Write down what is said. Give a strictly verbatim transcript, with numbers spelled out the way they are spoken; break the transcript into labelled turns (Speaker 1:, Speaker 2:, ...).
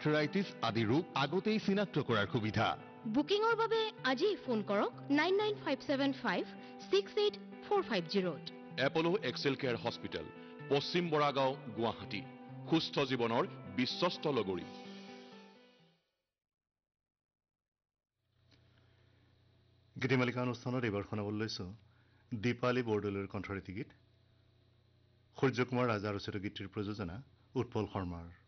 Speaker 1: Arthritis আদি ৰোগ আগতেই চিনাক্ত কৰাৰ সুবিধা।
Speaker 2: বুকিংৰ বাবে আজি ফোন কৰক nine nine five seven five six eight four five জিৰ'ত।
Speaker 3: এপলো Excel care hospital, পশ্চিম বৰাগাঁও, গুৱাহাটী। সুস্থ জীৱনৰ বিশ্বস্ত লগৰী।
Speaker 4: গীতিমালিকা অনুষ্ঠানত এইবাৰ শুনাবলৈ লৈছো দীপালী বৰদলৈৰ কণ্ঠৰীতি গীত। সূৰ্য কুমাৰ ৰাজা ৰচিত গীতটিৰ প্ৰযোজনা উৎপল শৰ্মাৰ।